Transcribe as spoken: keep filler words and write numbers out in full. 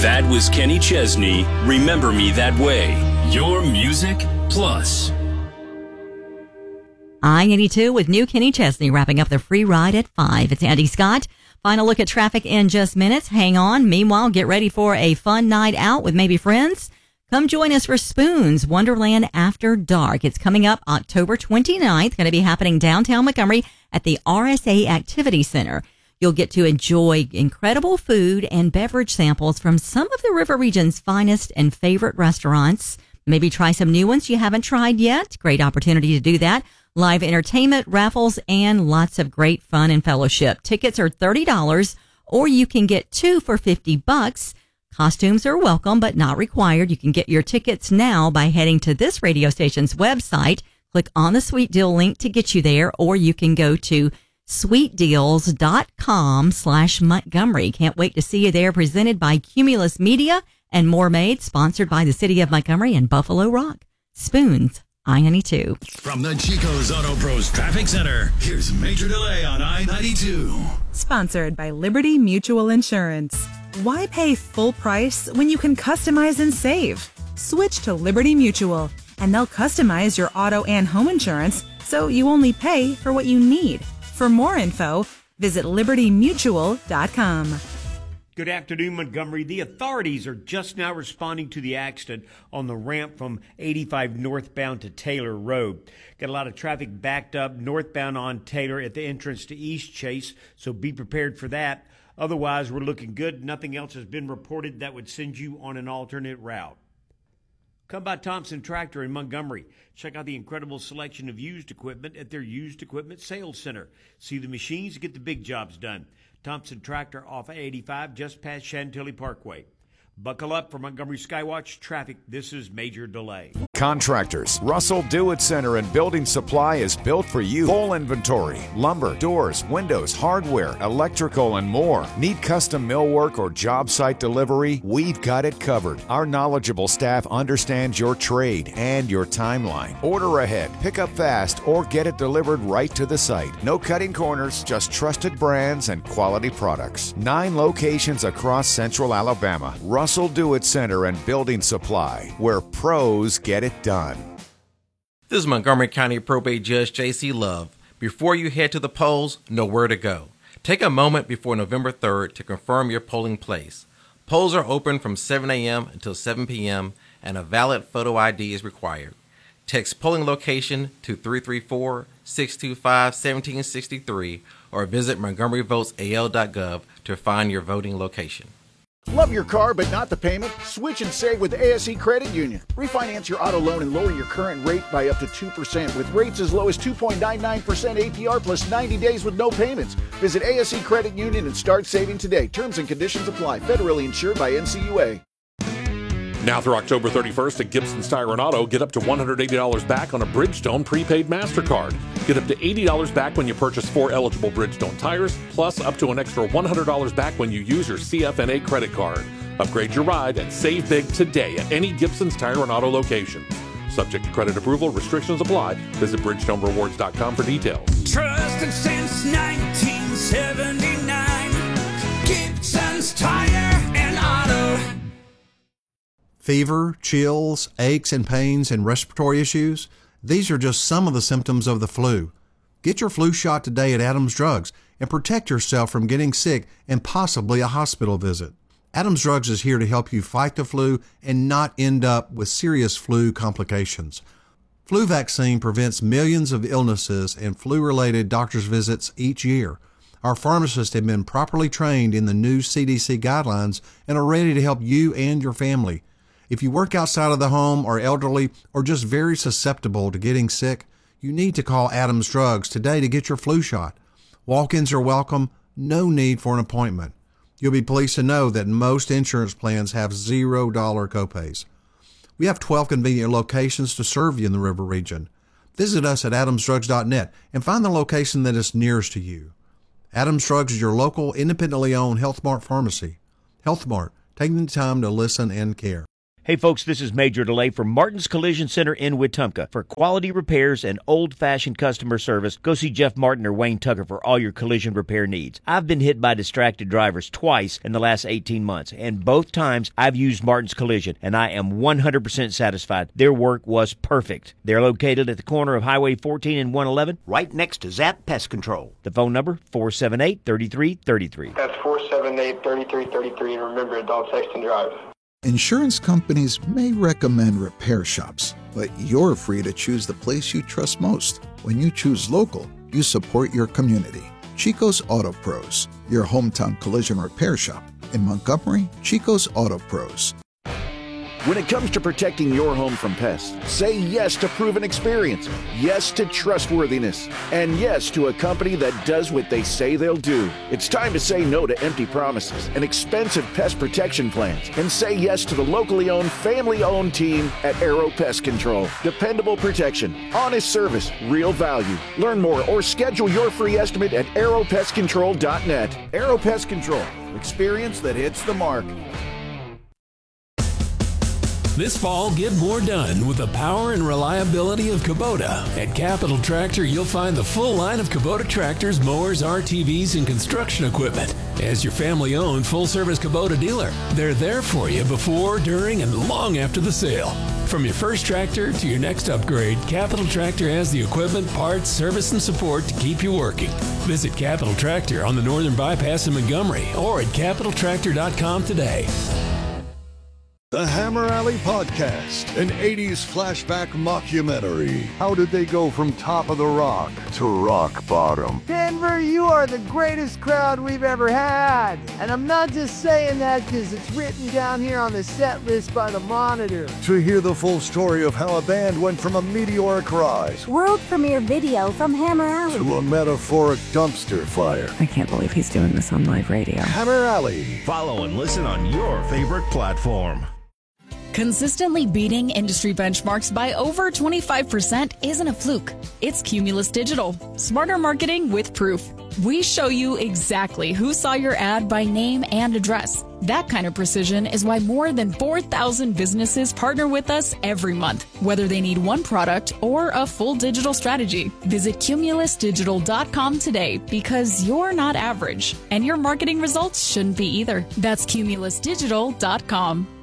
That was Kenny Chesney, Remember Me That Way. Your Music Plus. I eighty-two with new Kenny Chesney wrapping up the free ride at five. It's Andy Scott. Final look at traffic in just minutes. Hang on. Meanwhile, get ready for a fun night out with maybe friends. Come join us for Spoons Wonderland After Dark. It's coming up October twenty-ninth. Going to be happening downtown Montgomery at the R S A Activity Center. You'll get to enjoy incredible food and beverage samples from some of the River Region's finest and favorite restaurants. Maybe try some new ones you haven't tried yet. Great opportunity to do that. Live entertainment, raffles, and lots of great fun and fellowship. Tickets are thirty dollars, or you can get two for fifty bucks. Costumes are welcome, but not required. You can get your tickets now by heading to this radio station's website. Click on the Sweet Deal link to get you there, or you can go to sweetdeals.com slash Montgomery. Can't wait to see you there. Presented by Cumulus Media and More Made, sponsored by the City of Montgomery and Buffalo Rock. Spoons, I ninety-two. From the Chico's Auto Pros Traffic Center, here's Major Delay on I ninety-two. Sponsored by Liberty Mutual Insurance. Why pay full price when you can customize and save? Switch to Liberty Mutual, and they'll customize your auto and home insurance so you only pay for what you need. For more info, visit liberty mutual dot com. Good afternoon, Montgomery. The authorities are just now responding to the accident on the ramp from eighty-five northbound to Taylor Road. Got a lot of traffic backed up northbound on Taylor at the entrance to East Chase, so be prepared for that. Otherwise, we're looking good. Nothing else has been reported that would send you on an alternate route. Come by Thompson Tractor in Montgomery. Check out the incredible selection of used equipment at their used equipment sales center. See the machines to get the big jobs done. Thompson Tractor off eighty-five just past Chantilly Parkway. Buckle up for Montgomery Skywatch traffic. This is Major Delay. Contractors. Russell Do-It Center and Building Supply is built for you. Full inventory. Lumber, doors, windows, hardware, electrical, and more. Need custom millwork or job site delivery? We've got it covered. Our knowledgeable staff understands your trade and your timeline. Order ahead, pick up fast, or get it delivered right to the site. No cutting corners, just trusted brands and quality products. Nine locations across Central Alabama. Russell Do-It Center and Building Supply, where pros get it done. This is Montgomery County Probate Judge J C Love. Before you head to the polls, know where to go. Take a moment before November third to confirm your polling place. Polls are open from seven a.m. until seven p.m. and a valid photo I D is required. Text polling location to three three four, six two five, one seven six three or visit montgomery votes a l dot gov to find your voting location. Love your car but not the payment? Switch and save with A S E Credit Union. Refinance your auto loan and lower your current rate by up to two percent with rates as low as two point nine nine percent A P R plus ninety days with no payments. Visit A S E Credit Union and start saving today. Terms and conditions apply. Federally insured by N C U A. Now through October thirty-first at Gibson's Tire and Auto, get up to one hundred eighty dollars back on a Bridgestone prepaid MasterCard. Get up to eighty dollars back when you purchase four eligible Bridgestone tires, plus up to an extra one hundred dollars back when you use your C F N A credit card. Upgrade your ride and save big today at any Gibson's Tire and Auto location. Subject to credit approval, restrictions apply. Visit bridgestone rewards dot com for details. Trusted since nineteen seventy-nine, Gibson's Tire and Auto. Fever, chills, aches and pains, and respiratory issues, these are just some of the symptoms of the flu. Get your flu shot today at Adams Drugs and protect yourself from getting sick and possibly a hospital visit. Adams Drugs is here to help you fight the flu and not end up with serious flu complications. Flu vaccine prevents millions of illnesses and flu-related doctor's visits each year. Our pharmacists have been properly trained in the new C D C guidelines and are ready to help you and your family. If you work outside of the home, are elderly, or just very susceptible to getting sick, you need to call Adams Drugs today to get your flu shot. Walk-ins are welcome, no need for an appointment. You'll be pleased to know that most insurance plans have zero dollar copays. We have twelve convenient locations to serve you in the River Region. Visit us at adams drugs dot net and find the location that is nearest to you. Adams Drugs is your local, independently owned Health Mart pharmacy. Health Mart, taking the time to listen and care. Hey folks, this is Major Delay from Martin's Collision Center in Wetumpka. For quality repairs and old-fashioned customer service, go see Jeff Martin or Wayne Tucker for all your collision repair needs. I've been hit by distracted drivers twice in the last eighteen months, and both times I've used Martin's Collision, and I am one hundred percent satisfied. Their work was perfect. They're located at the corner of Highway fourteen and one eleven, right next to Zap Pest Control. The phone number, four seven eight, three three three three. That's four seven eight, three three three three, and remember, don't text and drive. Insurance companies may recommend repair shops, but you're free to choose the place you trust most. When you choose local, you support your community. Chico's Auto Pros, your hometown collision repair shop. In Montgomery, Chico's Auto Pros. When it comes to protecting your home from pests, say yes to proven experience, yes to trustworthiness, and yes to a company that does what they say they'll do. It's time to say no to empty promises and expensive pest protection plans, and say yes to the locally owned, family-owned team at Arrow Pest Control. Dependable protection, honest service, real value. Learn more or schedule your free estimate at arrow pest control dot net. Arrow Pest Control, experience that hits the mark. This fall, get more done with the power and reliability of Kubota. At Capital Tractor, you'll find the full line of Kubota tractors, mowers, R T Vs, and construction equipment. As your family-owned, full-service Kubota dealer, they're there for you before, during, and long after the sale. From your first tractor to your next upgrade, Capital Tractor has the equipment, parts, service, and support to keep you working. Visit Capital Tractor on the Northern Bypass in Montgomery or at capital tractor dot com today. The Hammer Alley Podcast, an eighties flashback mockumentary. How did they go from top of the rock to rock bottom? Denver, you are the greatest crowd we've ever had. And I'm not just saying that because it's written down here on the set list by the Monitor. To hear the full story of how a band went from a meteoric rise, world premiere video from Hammer Alley, to a metaphoric dumpster fire. I can't believe he's doing this on live radio. Hammer Alley. Follow and listen on your favorite platform. Consistently beating industry benchmarks by over twenty-five percent isn't a fluke. It's Cumulus Digital. Smarter marketing with proof. We show you exactly who saw your ad by name and address. That kind of precision is why more than four thousand businesses partner with us every month, whether they need one product or a full digital strategy. Visit cumulus digital dot com today because you're not average, and your marketing results shouldn't be either. That's cumulus digital dot com.